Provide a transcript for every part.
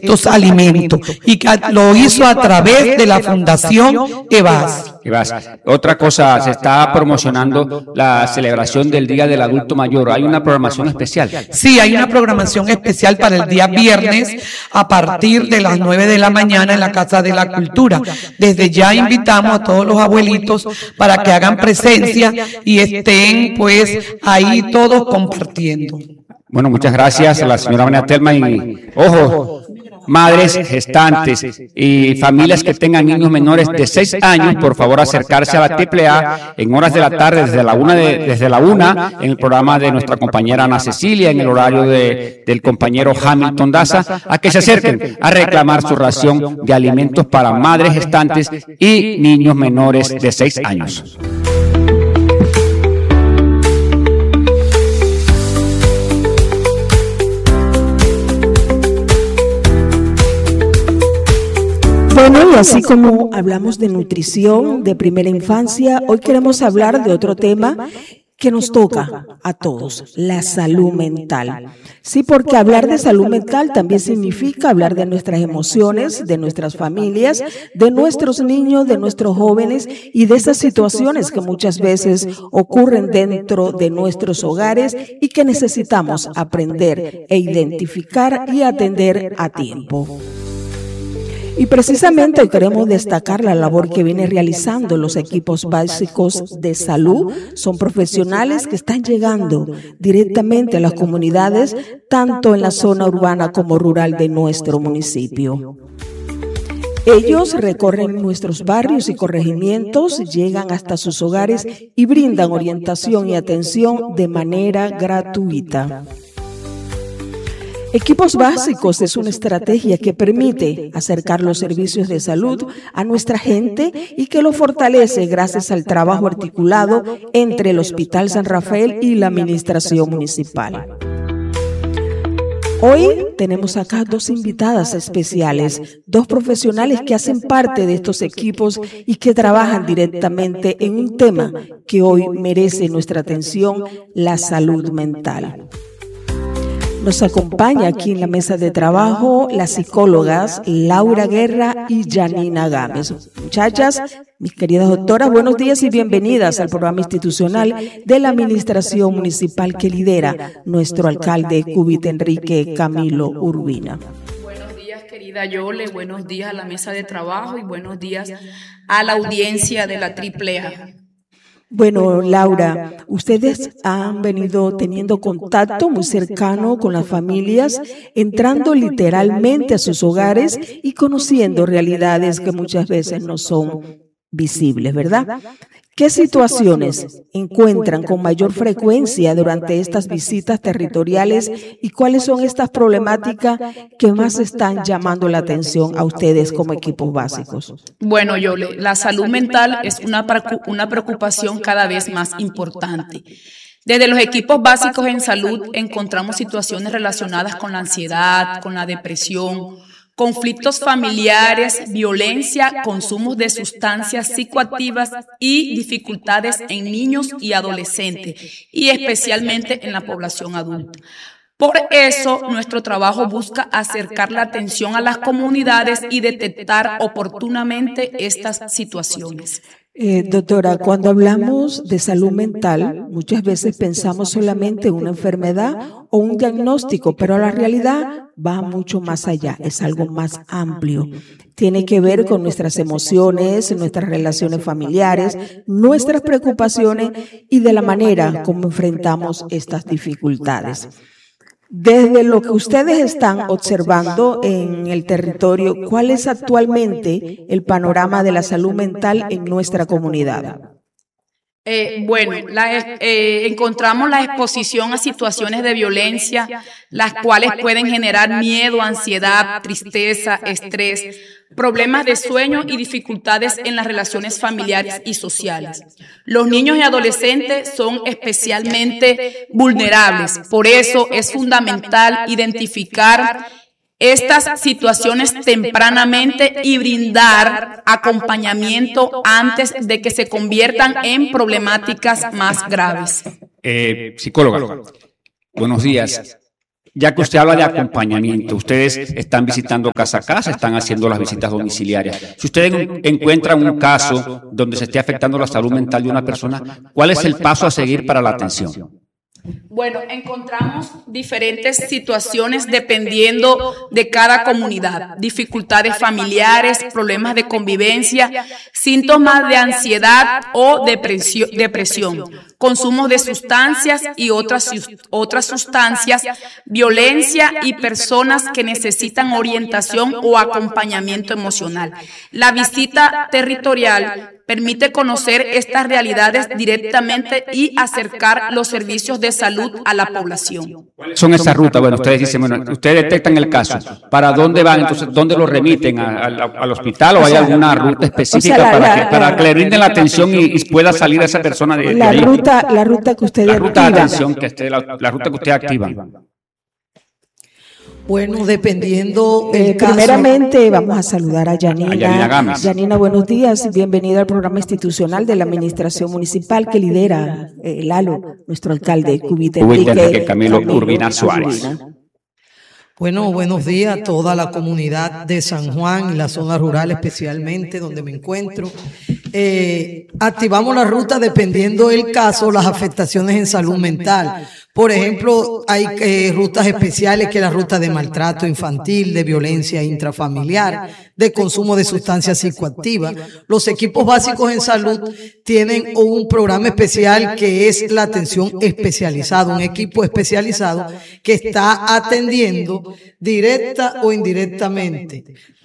estos alimentos, y que lo hizo a través de la Fundación EVAS. Otra cosa, se está promocionando la celebración del Día del Adulto Mayor. ¿Hay una programación especial? Sí, hay una programación especial para el día viernes a partir de las 9 de la mañana en la Casa de la Cultura. Desde ya invitamos a todos los abuelitos para que hagan presencia y estén pues ahí todos compartiendo. Bueno, muchas gracias a la señora María Telma y, ojo, madres gestantes y familias que tengan niños menores de 6 años, por favor acercarse a la AAA en horas de la tarde desde la 1 en el programa de nuestra compañera Ana Cecilia, en el horario del compañero Hamilton Daza, a que se acerquen a reclamar su ración de alimentos para madres gestantes y niños menores de 6 años. Bueno, y así como hablamos de nutrición, de primera infancia, hoy queremos hablar de otro tema que nos toca a todos, la salud mental. Sí, porque hablar de salud mental también significa hablar de nuestras emociones, de nuestras familias, de nuestros niños, de nuestros jóvenes y de esas situaciones que muchas veces ocurren dentro de nuestros hogares y que necesitamos aprender e identificar y atender a tiempo. Y precisamente hoy queremos destacar la labor que vienen realizando los equipos básicos de salud. Son profesionales que están llegando directamente a las comunidades, tanto en la zona urbana como rural de nuestro municipio. Ellos recorren nuestros barrios y corregimientos, llegan hasta sus hogares y brindan orientación y atención de manera gratuita. Equipos básicos es una estrategia que permite acercar los servicios de salud a nuestra gente y que lo fortalece gracias al trabajo articulado entre el Hospital San Rafael y la Administración Municipal. Hoy tenemos acá dos invitadas especiales, dos profesionales que hacen parte de estos equipos y que trabajan directamente en un tema que hoy merece nuestra atención, la salud mental. Nos acompaña aquí en la mesa de trabajo las psicólogas Laura Guerra y Janina Gámez. Muchachas, mis queridas doctoras, buenos días y bienvenidas al programa institucional de la Administración Municipal que lidera nuestro alcalde Cúbit Enrique Camilo Urbina. Buenos días, querida Yole, buenos días a la mesa de trabajo y buenos días a la audiencia de la AAA. Bueno, Laura, ustedes han venido teniendo contacto muy cercano con las familias, entrando literalmente a sus hogares y conociendo realidades que muchas veces no son visibles, ¿verdad? ¿Qué situaciones encuentran con mayor frecuencia durante estas visitas territoriales y cuáles son estas problemáticas que más están llamando la atención a ustedes como equipos básicos? Bueno, Yole, la salud mental es una preocupación cada vez más importante. Desde los equipos básicos en salud encontramos situaciones relacionadas con la ansiedad, con la depresión, conflictos familiares, violencia, consumos de sustancias psicoactivas y dificultades en niños y adolescentes, y especialmente en la población adulta. Por eso, nuestro trabajo busca acercar la atención a las comunidades y detectar oportunamente estas situaciones. Doctora, cuando hablamos de salud mental, muchas veces pensamos solamente en una enfermedad o un diagnóstico, pero la realidad va mucho más allá, es algo más amplio. Tiene que ver con nuestras emociones, nuestras relaciones familiares, nuestras preocupaciones y de la manera como enfrentamos estas dificultades. Desde lo que ustedes están observando en el territorio, ¿cuál es actualmente el panorama de la salud mental en nuestra comunidad? Encontramos la exposición a situaciones de violencia, las cuales pueden generar miedo, ansiedad, tristeza, estrés, problemas de sueño y dificultades en las relaciones familiares y sociales. Los niños y adolescentes son especialmente vulnerables, por eso es fundamental identificar estas situaciones tempranamente y brindar acompañamiento antes de que se conviertan en problemáticas más graves. Psicóloga, buenos días. ya que usted habla de acompañamiento, ustedes están visitando casa a casa, están haciendo las visitas domiciliarias. Si ustedes encuentran un caso donde se esté afectando la salud mental de una persona, ¿cuál es el paso a seguir para la atención? Bueno, encontramos diferentes situaciones dependiendo de cada comunidad, dificultades familiares, problemas de convivencia, síntomas de ansiedad o depresión, consumo de sustancias y otras sustancias, violencia y personas que necesitan orientación o acompañamiento emocional. La visita territorial permite conocer estas realidades directamente y acercar los servicios de salud a la población. Son esas rutas, bueno, ustedes dicen, bueno, ustedes detectan el caso, ¿para dónde van? Entonces, ¿dónde lo remiten? ¿Al hospital o hay alguna ruta específica para que le brinden la atención y pueda salir a esa persona de la ahí? La ruta que ustedes La ruta de atención, la ruta que ustedes activan. Bueno, dependiendo el caso. Primeramente vamos a saludar a Yanina. Gámez. Yanina, buenos días. Bienvenida al programa institucional de la Administración Municipal que lidera Lalo, nuestro alcalde, Cubita Enrique Camilo Urbina Suárez. Bueno, buenos días a toda la comunidad de San Juan y la zona rural especialmente donde me encuentro. Activamos la ruta dependiendo del caso, las afectaciones en salud mental. Por ejemplo, hay rutas especiales que es la ruta de maltrato infantil, de violencia intrafamiliar, de consumo de sustancias psicoactivas. Los equipos básicos en salud tienen un programa especial que es la atención especializada, un equipo especializado que está atendiendo directa o indirectamente.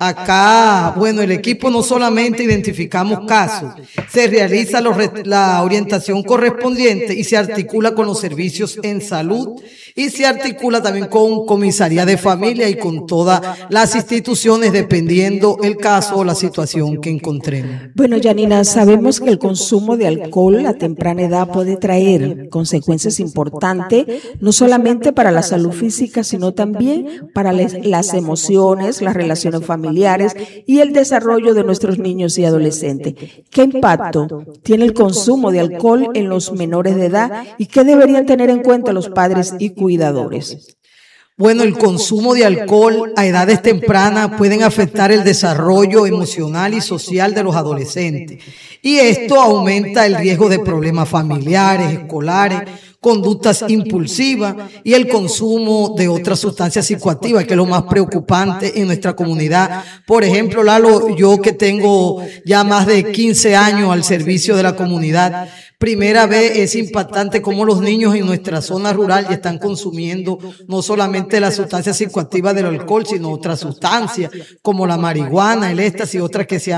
Acá, bueno, el equipo no solamente identificamos casos, se realiza la orientación correspondiente y se articula con los servicios en salud y se articula también con comisaría de familia y con todas las instituciones dependiendo el caso o la situación que encontremos. Bueno, Yanina, sabemos que el consumo de alcohol a temprana edad puede traer consecuencias importantes, no solamente para la salud física, sino también para las emociones, las relaciones familiares y el desarrollo de nuestros niños y adolescentes. ¿Qué impacto tiene el consumo de alcohol en los menores de edad y qué deberían tener en cuenta los padres y cuidadores? Bueno, el consumo de alcohol a edades tempranas pueden afectar el desarrollo emocional y social de los adolescentes. Y esto aumenta el riesgo de problemas familiares, escolares, conductas impulsivas y el consumo de otras sustancias psicoactivas, que es lo más preocupante en nuestra comunidad. Por ejemplo, Lalo, yo que tengo ya más de 15 años al servicio de la comunidad, primera vez es impactante cómo los niños en nuestra zona rural ya están consumiendo no solamente las sustancias psicoactivas del alcohol, sino otras sustancias como la marihuana, el éxtasis y otras que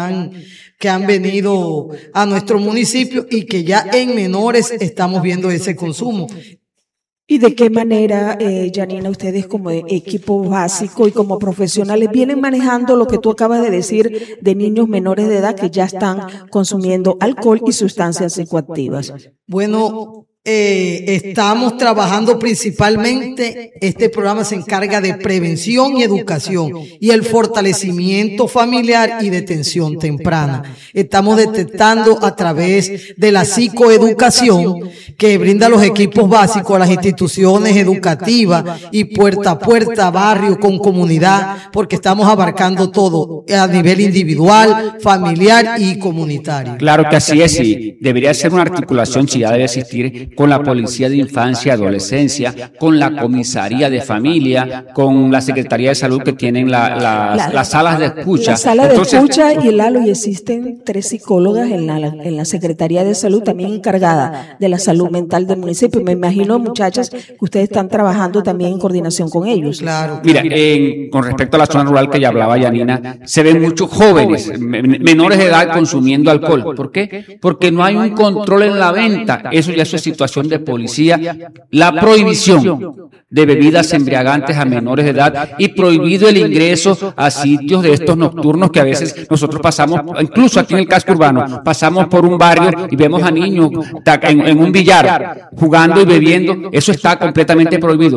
han venido a nuestro municipio y que ya en menores estamos viendo ese consumo. ¿Y de qué manera, Yanina, ustedes como equipo básico y como profesionales vienen manejando lo que tú acabas de decir de niños menores de edad que ya están consumiendo alcohol y sustancias psicoactivas? Bueno, estamos trabajando principalmente, este programa se encarga de prevención y educación y el fortalecimiento familiar y detención temprana. Estamos detectando a través de la psicoeducación que brinda los equipos básicos a las instituciones educativas y puerta a puerta, barrio con comunidad, porque estamos abarcando todo a nivel individual, familiar y comunitario. Claro que así es, y debería ser una articulación, si ya debe existir, con la Policía de Infancia y Adolescencia, con la Comisaría de Familia, con la Secretaría de Salud que tienen las salas de escucha. La sala de escucha y el Lalo, y existen 3 psicólogas en la Secretaría de Salud también encargada de la salud mental del municipio. Me imagino, muchachas, que ustedes están trabajando también en coordinación con ellos. Claro. Mira, con respecto a la zona rural que ya hablaba Yanina, se ven muchos jóvenes, menores de edad consumiendo alcohol. ¿Por qué? Porque no hay un control en la venta. Eso ya es situación de policía. La prohibición de bebidas embriagantes a menores de edad y prohibido el ingreso a sitios de estos nocturnos que a veces nosotros pasamos, incluso aquí en el casco urbano, pasamos por un barrio y vemos a niños en un billar jugando y bebiendo. Eso está completamente prohibido.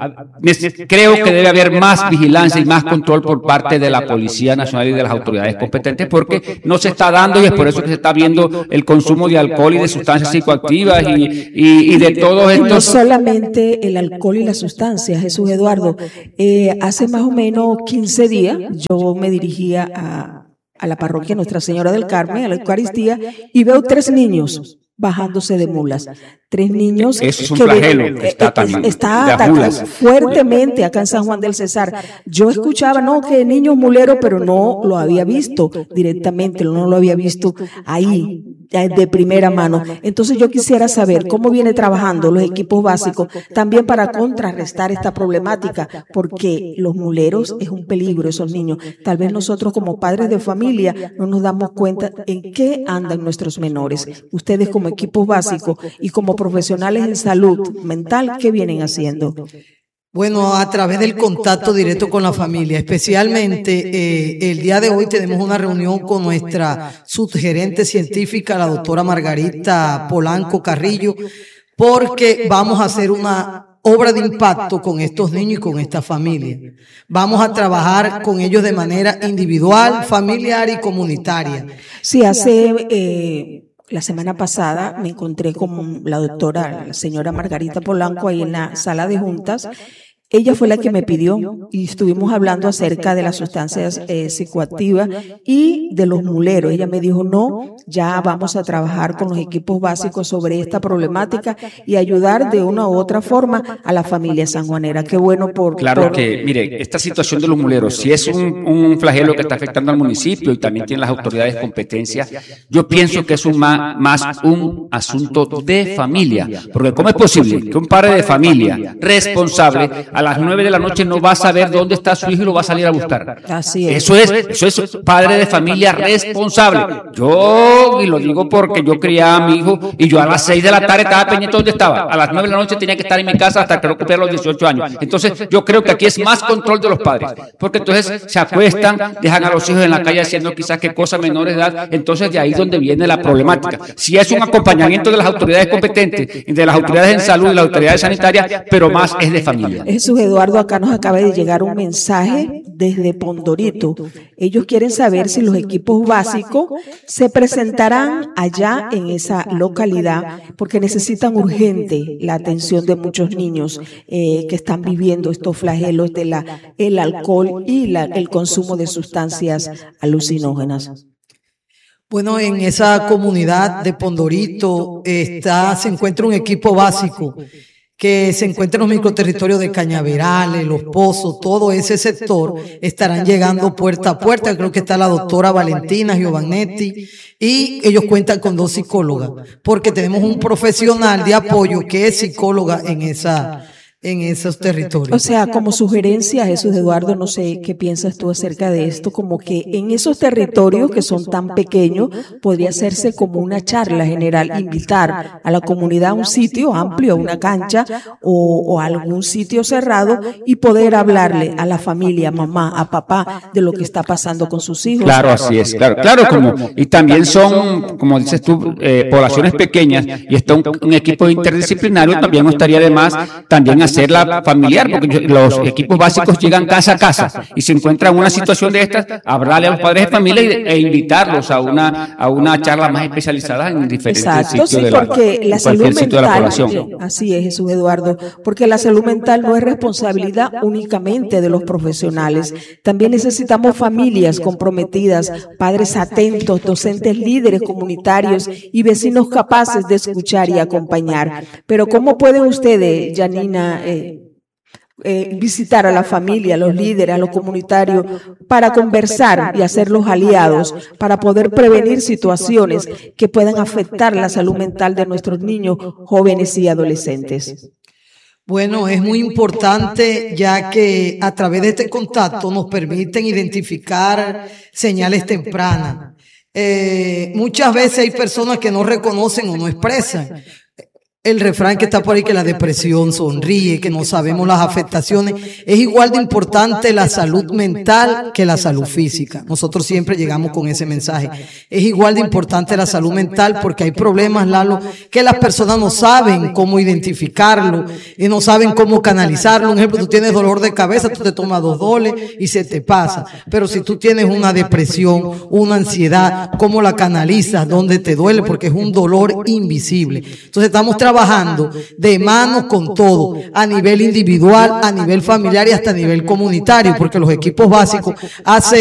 Creo que debe haber más vigilancia y más control por parte de la Policía Nacional y de las autoridades competentes, porque no se está dando, y es por eso que se está viendo el consumo de alcohol y de sustancias psicoactivas y de todos Y no estos. solamente el alcohol y las sustancias, Jesús Eduardo. Hace más o menos 15 días yo me dirigía a la parroquia Nuestra Señora del Carmen, a la Eucaristía, y veo 3 niños bajándose de mulas. 3 niños. Eso es un flagelo que está también, está de atacando mulas. fuertemente acá en San Juan del Cesar. Yo escuchaba, no, que niños muleros, pero no lo había visto directamente, no lo había visto ahí, de primera mano. Entonces yo quisiera saber cómo viene trabajando los equipos básicos también para contrarrestar esta problemática, porque los muleros es un peligro, esos niños. Tal vez nosotros como padres de familia no nos damos cuenta en qué andan nuestros menores. Ustedes como equipos básicos y como profesionales en salud mental, ¿qué vienen haciendo? Bueno, a través del contacto directo con la familia, especialmente el día de hoy tenemos una reunión con nuestra subgerente científica, la doctora Margarita Polanco Carrillo, porque vamos a hacer una obra de impacto con estos niños y con esta familia. Vamos a trabajar con ellos de manera individual, familiar y comunitaria. Sí, la semana pasada me encontré con la doctora, la señora Margarita Polanco, ahí en la sala de juntas. Ella fue la que me pidió y estuvimos hablando acerca de las sustancias psicoactivas y de los muleros. Ella me dijo, no, ya vamos a trabajar con los equipos básicos sobre esta problemática y ayudar de una u otra forma a la familia sanjuanera. Qué bueno Claro que, mire, esta situación de los muleros, si es un flagelo que está afectando al municipio y también tienen las autoridades de competencia, yo pienso que es más un asunto de familia. Porque ¿cómo es posible que un padre de familia responsable a las 9 de la noche no va a saber dónde está su hijo y lo va a salir a buscar? Así es. Eso es padre de familia responsable. Yo, y lo digo porque yo criaba a mi hijo y yo a las 6 de la tarde estaba pendiente de dónde estaba. A las 9 de la noche tenía que estar en mi casa hasta que no cumpliera los 18 años. Entonces, yo creo que aquí es más control de los padres. Porque entonces se acuestan, dejan a los hijos en la calle haciendo quizás que cosas menores de edad. Entonces, de ahí es donde viene la problemática. Si es un acompañamiento de las autoridades competentes, de las autoridades en salud y las autoridades sanitarias, pero más es de familia. Jesús Eduardo, acá nos acaba de llegar un mensaje desde Pondorito. Ellos quieren saber si los equipos básicos se presentarán allá en esa localidad, porque necesitan urgente la atención de muchos niños que están viviendo estos flagelos de el alcohol y el consumo de sustancias alucinógenas. Bueno, en esa comunidad de Pondorito se encuentra un equipo básico que se encuentra en los microterritorios de Cañaverales, Los Pozos, todo ese sector estarán llegando puerta a puerta. Creo que está la doctora Valentina Giovannetti y ellos cuentan con 2 psicólogas, porque tenemos un profesional de apoyo que es psicóloga en esos territorios. O sea, como sugerencia, Jesús Eduardo, no sé qué piensas tú acerca de esto, como que en esos territorios que son tan pequeños, podría hacerse como una charla general, invitar a la comunidad a un sitio amplio, a una cancha o a algún sitio cerrado y poder hablarle a la familia, a mamá, a papá, de lo que está pasando con sus hijos. Claro, así es, claro, y también son, como dices tú, poblaciones pequeñas y está un equipo interdisciplinario, también no estaría de más también hacerla familiar, porque los equipos básicos llegan casa a casa y se encuentran una situación de estas, hablarle a los padres de familia e invitarlos a una charla más especializada en diferentes sitios de la salud mental, de la población. Así es, Jesús Eduardo, porque la salud mental no es responsabilidad únicamente de los profesionales. También necesitamos familias comprometidas, padres atentos, docentes líderes comunitarios y vecinos capaces de escuchar y acompañar. Pero ¿cómo pueden ustedes, Janina, visitar a la familia, a los líderes, a los comunitarios, para conversar y hacerlos aliados, para poder prevenir situaciones que puedan afectar la salud mental de nuestros niños, jóvenes y adolescentes? Bueno, es muy importante, ya que a través de este contacto nos permiten identificar señales tempranas. Muchas veces hay personas que no reconocen o no expresan. El refrán que está por ahí, que la depresión sonríe, que no sabemos las afectaciones. Es igual de importante la salud mental que la salud física. Nosotros siempre llegamos con ese mensaje. Es igual de importante la salud mental, porque hay problemas, Lalo, que las personas no saben cómo identificarlo y no saben cómo canalizarlo. Un ejemplo, tú tienes dolor de cabeza, tú te tomas 2 doles y se te pasa. Pero si tú tienes una depresión, una ansiedad, ¿cómo la canalizas? ¿Dónde te duele? Porque es un dolor invisible. Entonces estamos trabajando trabajando de mano con todo, a nivel individual, a nivel familiar y hasta a nivel comunitario, porque los equipos básicos hacemos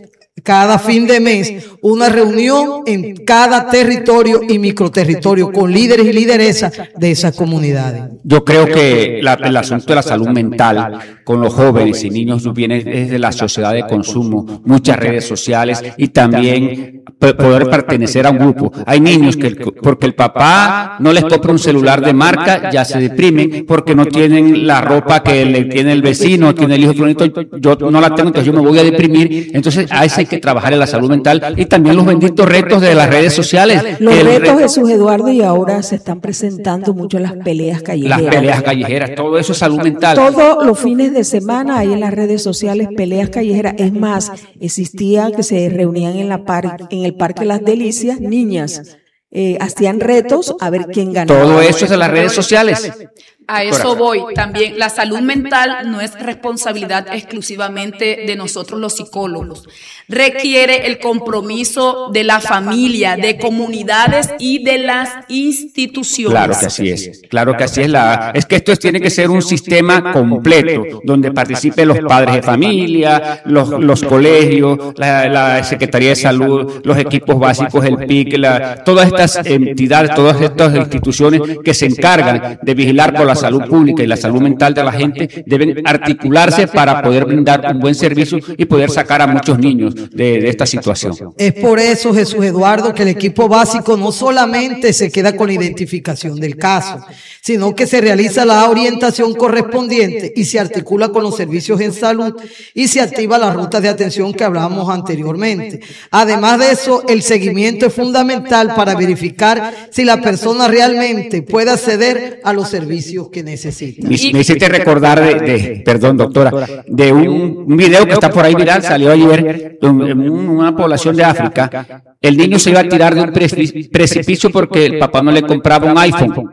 cada fin de mes una reunión en cada territorio y microterritorio con líderes y lideresas de esas comunidades. Yo creo que el asunto de la salud mental con los jóvenes y niños viene desde la sociedad de consumo, muchas redes sociales y también poder pertenecer a un grupo. Hay niños que porque el papá no les compra un celular de marca ya se deprimen porque no tienen la ropa que le tiene el vecino, tiene el hijo bonito, yo no la tengo, entonces yo me voy a deprimir. Entonces a ese hay que trabajar en la salud mental y también los benditos retos de las redes sociales. Los retos, Jesús Eduardo, y ahora se están presentando mucho las peleas callejeras. Las peleas callejeras, todo eso es salud mental. Todos los fines de semana hay en las redes sociales peleas callejeras. Es más, existía que se reunían en el Parque Las Delicias, niñas, hacían retos a ver quién ganaba. Todo eso es en las redes sociales. A eso voy. También la salud mental no es responsabilidad exclusivamente de nosotros los psicólogos. Requiere el compromiso de la familia, de comunidades y de las instituciones. Claro que así es. Claro que así es. Es que esto tiene que ser un sistema completo, donde participen los padres de familia, los colegios, la Secretaría de Salud, los equipos básicos, el PIC, todas estas entidades, todas estas instituciones que se encargan de vigilar por la salud pública y la salud mental de la gente deben articularse para poder brindar un buen servicio y poder sacar a muchos niños de esta situación. Es por eso, Jesús Eduardo, que el equipo básico no solamente se queda con la identificación del caso, sino que se realiza la orientación correspondiente y se articula con los servicios en salud y se activa la ruta de atención que hablábamos anteriormente. Además de eso, el seguimiento es fundamental para verificar si la persona realmente puede acceder a los servicios que necesita. Me hiciste recordar perdón doctora, de un video que está por ahí viral, salió ayer, en una población de África. El niño se iba a tirar de un precipicio porque el papá no le compraba un iPhone.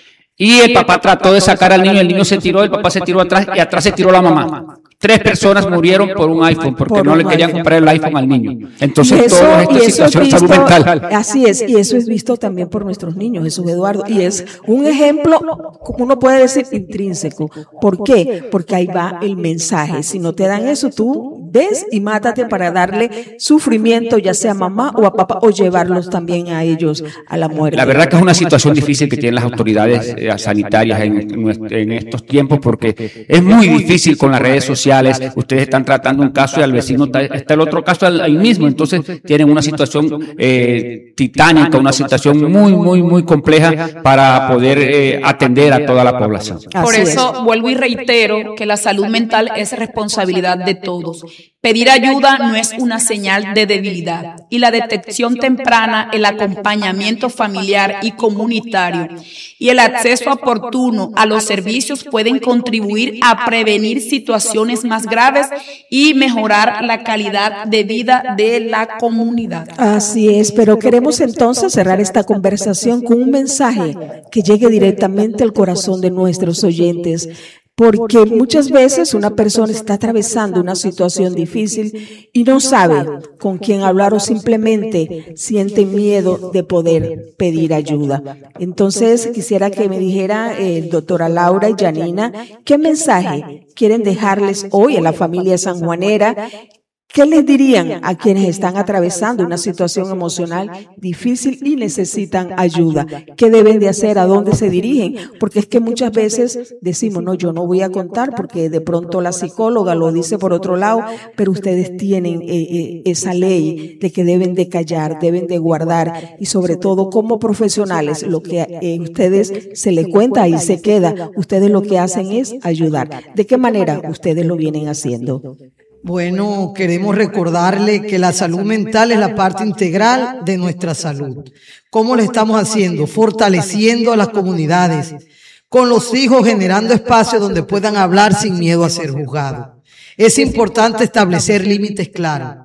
Y el papá trató de sacar al niño, el niño se tiró, el papá se tiró atrás y atrás se tiró la mamá. 3 personas murieron por un iPhone porque no le querían comprar el iPhone al niño. Entonces, toda esta situación de salud mental. Así es, y eso es visto también por nuestros niños, Jesús Eduardo, y es un ejemplo, uno puede decir, intrínseco. ¿Por qué? Porque ahí va el mensaje. Si no te dan eso, tú ves y mátate para darle sufrimiento, ya sea a mamá o a papá, o llevarlos también a ellos a la muerte. La verdad que es una situación difícil que tienen las autoridades sanitarias en estos tiempos, porque es muy difícil con las redes sociales. Ustedes están tratando un caso y al vecino está el otro caso ahí mismo, entonces tienen una situación titánica, una situación muy compleja para poder atender a toda la población. Por eso vuelvo y reitero que la salud mental es responsabilidad de todos. Pedir ayuda no es una señal de debilidad y la detección temprana, el acompañamiento familiar y comunitario y el acceso oportuno a los servicios pueden contribuir a prevenir situaciones más graves y mejorar la calidad de vida de la comunidad. Así es, pero queremos entonces cerrar esta conversación con un mensaje que llegue directamente al corazón de nuestros oyentes. Porque muchas veces una persona está atravesando una situación difícil y no sabe con quién hablar o simplemente siente miedo de poder pedir ayuda. Entonces quisiera que me dijera, doctora Laura y Janina, ¿qué mensaje quieren dejarles hoy a la familia sanjuanera? ¿Qué les dirían a quienes están atravesando una situación emocional difícil y necesitan ayuda? ¿Qué deben de hacer? ¿A dónde se dirigen? Porque es que muchas veces decimos, no, yo no voy a contar porque de pronto la psicóloga lo dice por otro lado, pero ustedes tienen esa ley de que deben de callar, deben de guardar y sobre todo como profesionales, lo que ustedes se les cuenta y se queda, ustedes lo que hacen es ayudar. ¿De qué manera ustedes lo vienen haciendo? Bueno, queremos recordarle que la salud mental es la parte integral de nuestra salud. ¿Cómo lo estamos haciendo? Fortaleciendo a las comunidades, con los hijos generando espacios donde puedan hablar sin miedo a ser juzgados. Es importante establecer límites claros.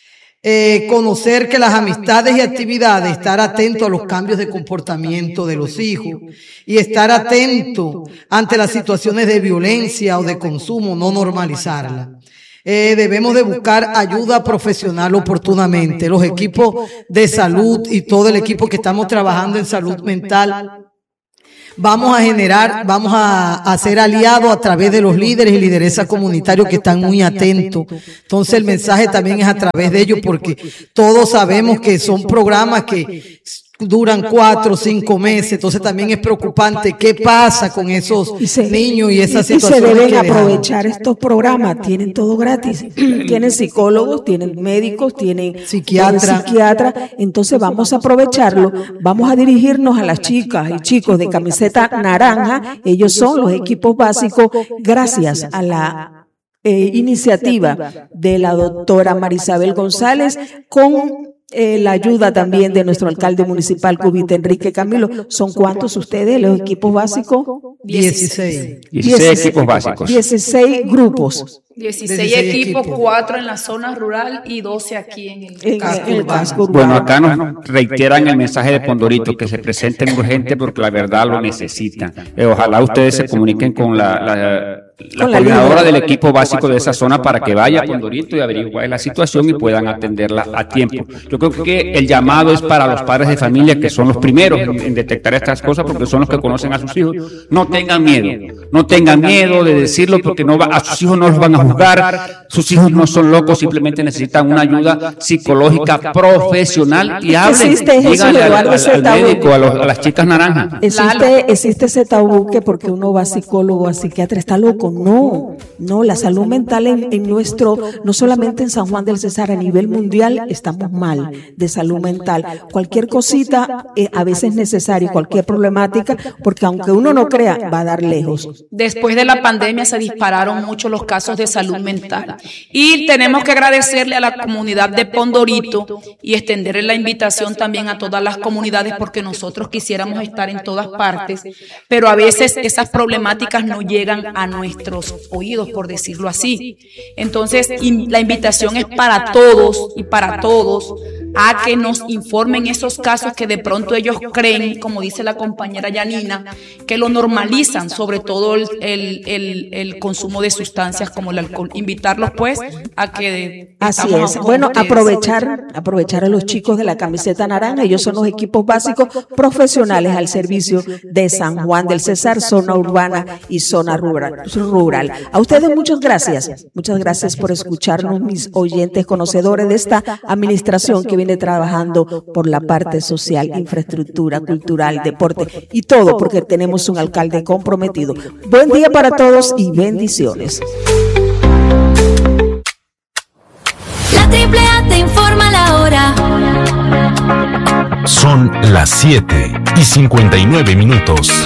Conocer que las amistades y actividades, estar atento a los cambios de comportamiento de los hijos y estar atento ante las situaciones de violencia o de consumo, no normalizarlas. Debemos de buscar ayuda profesional oportunamente. Los equipos de salud y todo el equipo que estamos trabajando en salud mental vamos a ser aliados a través de los líderes y lideresas comunitarios que están muy atentos. Entonces el mensaje también es a través de ellos, porque todos sabemos que son programas que duran 4 o 5 meses, entonces también es preocupante qué pasa con esos niños y esas situaciones. Y se deben aprovechar estos programas, tienen todo gratis, tienen psicólogos, tienen médicos, tienen psiquiatra, entonces vamos a aprovecharlo, vamos a dirigirnos a las chicas y chicos de camiseta naranja, ellos son los equipos básicos, gracias a la iniciativa de la doctora Marisabel González con la ayuda también de nuestro alcalde municipal, Cubita Enrique Camilo. ¿Son cuántos ustedes, los equipos básicos? 16 equipos básicos. 16 grupos. 16 equipos, 4 en la zona rural y 12 aquí en el casco urbano. Bueno, acá nos reiteran el mensaje de Pondorito, que se presenten urgente porque la verdad lo necesitan. Ojalá ustedes se comuniquen con la coordinadora del equipo básico de esa zona para que vaya a Pondorito y averigüe cuál es la situación y puedan atenderla a tiempo. Yo creo que el llamado es para los padres de familia, que son los primeros en detectar estas cosas porque son los que conocen a sus hijos. No tengan miedo de decirlo, porque a sus hijos no los van a juzgar, sus hijos no son locos, simplemente necesitan una ayuda psicológica profesional y hablen, díganle al médico, a las chicas naranjas. Existe ese tabú que porque uno va a psicólogo, a psiquiatra, está loco. No, la salud mental en nuestro, no solamente en San Juan del Cesar, a nivel mundial estamos mal de salud mental. Cualquier cosita a veces es necesario, cualquier problemática, porque aunque uno no crea, va a dar lejos. Después de la pandemia se dispararon mucho los casos de salud mental y tenemos que agradecerle a la comunidad de Pondorito y extenderle la invitación también a todas las comunidades, porque nosotros quisiéramos estar en todas partes, pero a veces esas problemáticas no llegan a nuestros oídos, por decirlo así. Entonces, la invitación es para todos y para todos a que nos informen esos casos que de pronto ellos creen, como dice la compañera Yanina, que lo normalizan, sobre todo el consumo de sustancias como el alcohol. Invitarlos pues a que... Así es. Bueno, aprovechar a los chicos de la camiseta naranja. Ellos son los equipos básicos profesionales al servicio de San Juan del Cesar, zona urbana y zona rural. A ustedes muchas gracias. Muchas gracias por escucharnos, mis oyentes conocedores de esta administración que viene trabajando por la parte social, infraestructura, cultural, deporte y todo, porque tenemos un alcalde comprometido. Buen día para todos y bendiciones. La AAA te informa la hora. Son las 7:59.